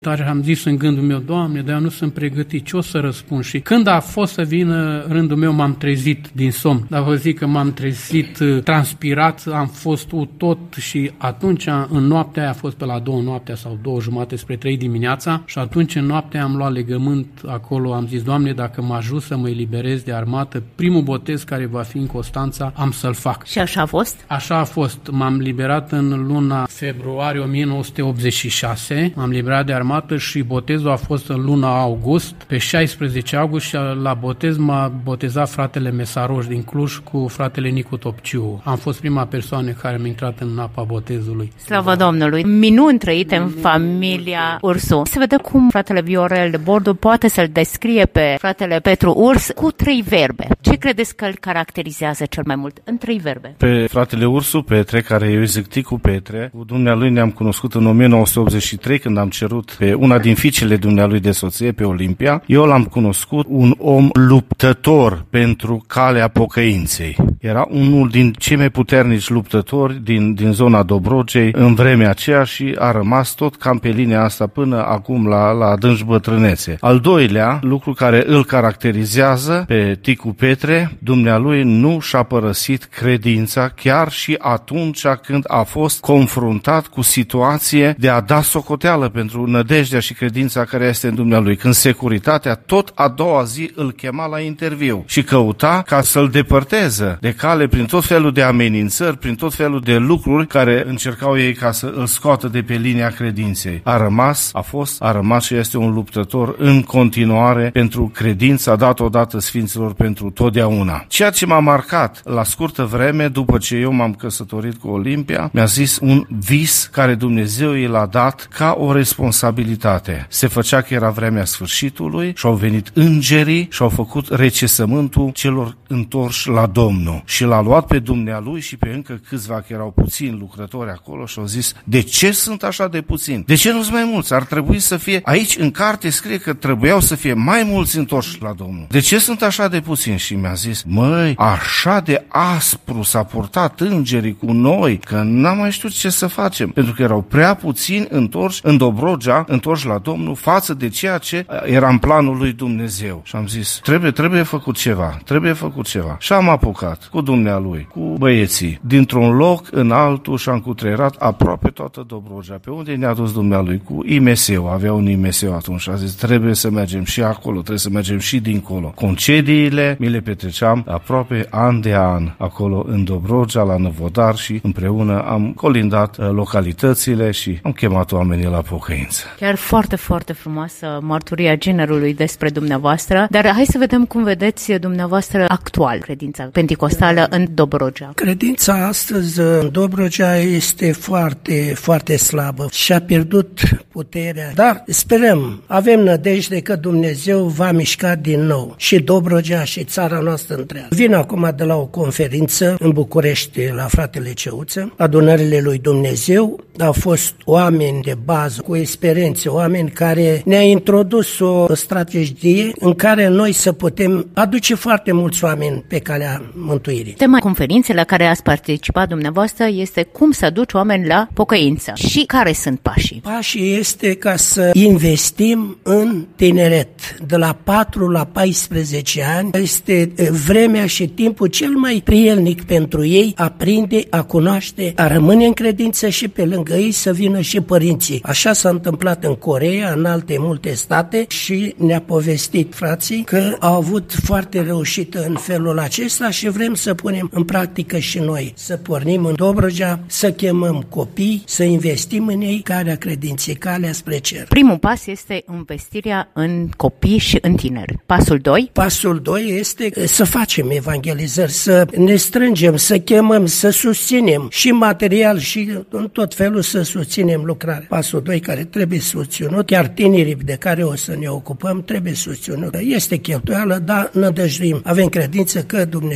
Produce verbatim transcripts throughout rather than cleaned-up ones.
Dar am zis în gândul meu, Doamne, dar eu nu sunt pregătit, ce o să răspund? Și când a fost să vină rândul meu, m-am trezit din somn. Dar vă zic că m-am trezit transpirat, am fost tot și atunci, în noaptea aia, a fost pe la două noaptea sau două jumate spre trei dimineața și atunci în noaptea am luat legământ acolo, am zis, Doamne, dacă mă ajut să mă eliberez de armată, primul botez care va fi în Constanța, am să-l fac. Și așa a fost? Așa a fost. M-am liberat în luna februarie o mie nouă sute optzeci și șase, m-am liberat de armată și botezul a fost în luna august, pe șaisprezece august, și la botez m-a botezat fratele Mesaroș din Cluj cu fratele Nicu Topciu. Am fost prima persoană care mi-a intrat în apa botezului. Slavă Domnului! Minuni trăite în familia Ursu. Se vede cum fratele Viorel Bordu poate să-l descrie pe fratele Petru Urs cu trei verbe. Ce credeți că îl caracterizează cel mai mult? În trei verbe. Pe fratele Ursu Petre, care eu îi zic Ticu Petre, cu dumnealui ne-am cunoscut în o mie nouă sute optzeci și trei, când am cerut pe una din fiicele dumnealui de soție, pe Olimpia. Eu l-am cunoscut un om luptător pentru calea pocăinței. Era unul din cei mai puternici luptători din, din zona Dobrogei în vremea aceea și a rămas tot cam pe linia asta până acum la, la adânci bătrânețe. Al doilea lucru care îl caracterizează pe Ticu Petre, dumnealui nu și-a părăsit credința chiar și atunci când a fost confruntat cu situație de a da socoteală pentru nădejdea și credința care este în dumnealui. Când securitatea tot a doua zi îl chema la interviu și căuta ca să-l depărteze de cale prin tot felul de amenințări, prin tot felul de lucruri care încercau ei ca să îl scoată de pe linia credinței. A rămas, a fost, a rămas și este un luptător în continuare pentru credința dată odată Sfinților pentru totdeauna. Ceea ce m-a marcat la scurtă vreme, după ce eu m-am căsătorit cu Olimpia, mi-a zis un vis care Dumnezeu i l-a dat ca o responsabilitate. Se făcea că era vremea sfârșitului și au venit îngerii și au făcut recesământul celor întorși la Domnul. Și l-a luat pe dumnealui și pe încă câțiva, că erau puțini lucrători acolo, și au zis, de ce sunt așa de puțini? De ce nu sunt mai mulți? Ar trebui să fie, aici în carte scrie că trebuiau să fie mai mulți întorși la Domnul. De ce sunt așa de puțini? Și mi-a zis, măi, așa de aspru s-a purtat îngerii cu noi, că n-am mai știut ce să facem, pentru că erau prea puțini întorși în Dobrogea, întorși la Domnul, față de ceea ce era în planul lui Dumnezeu. Și am zis, trebuie, trebuie făcut ceva, trebuie făcut ceva. Și am apucat cu dumnealui, cu băieții, dintr-un loc în altul și am cutreierat aproape toată Dobrogea. Pe unde ne-a dus dumnealui? Cu I M S-ul, avea un I M S atunci și a zis, trebuie să mergem și acolo, trebuie să mergem și dincolo. Concediile mi le petreceam aproape an de an acolo în Dobrogea, la Năvodar, și împreună am colindat localitățile și am chemat oamenii la pocăință. Chiar foarte, foarte frumoasă mărturia generului despre dumneavoastră, dar hai să vedem cum vedeți dumneavoastră actual credința penticostală în Dobrogea. Credința astăzi în Dobrogea este foarte, foarte slabă și a pierdut puterea, dar sperăm, avem nădejde că Dumnezeu va mișca din nou și Dobrogea și țara noastră întreagă. Vin acum de la o conferință în București la fratele Ceuță, adunările lui Dumnezeu, au fost oameni de bază, cu experiențe, oameni care ne-a introdus o strategie în care noi să putem aduce foarte mulți oameni pe calea mântuirii. Tema conferinței la care ați participat dumneavoastră este cum să aduci oameni la pocăință. Și care sunt pașii? Pașii este ca să investim în tineret. De la patru la paisprezece ani este vremea și timpul cel mai prielnic pentru ei a prinde, a cunoaște, a rămâne în credință și pe lângă ei să vină și părinții. Așa s-a întâmplat în Coreea, în alte multe state și ne-a povestit frații că au avut foarte reușită în felul acesta și vrem să punem în practică și noi. Să pornim în Dobrogea, să chemăm copii, să investim în ei calea credinței, calea spre cer. Primul pas este investirea în copii și în tineri. Pasul doi? Pasul doi este să facem evangelizări, să ne strângem, să chemăm, să susținem și material și în tot felul să susținem lucrarea. Pasul doi care trebuie susținut, chiar tinerii de care o să ne ocupăm trebuie susținut. Este cheltuială, dar nădăjduim. Avem credință că Dumnezeu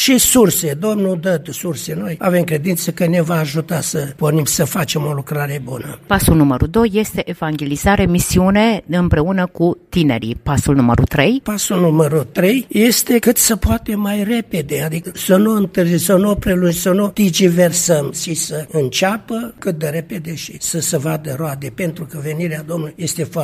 și surse. Domnul dă surse. Noi avem credință că ne va ajuta să pornim să facem o lucrare bună. Pasul numărul doi este evangelizare, misiune împreună cu tinerii. Pasul numărul trei? Pasul numărul trei este cât se poate mai repede, adică să nu întârzi, să nu prelungi, să nu digiversăm și să înceapă cât de repede și să se vadă roade, pentru că venirea Domnului este foarte